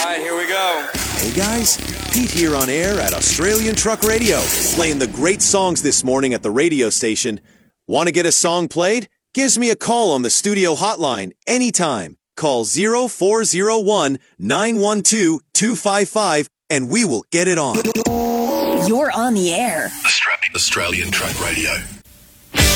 right, here we go. Hey guys, Pete here on air at Australian Truck Radio, playing the great songs this morning at the radio station. Want to get a song played? Gives me a call on the studio hotline anytime. Call 0401 912 255 and we will get it on. You're on the air. Australian Truck Radio.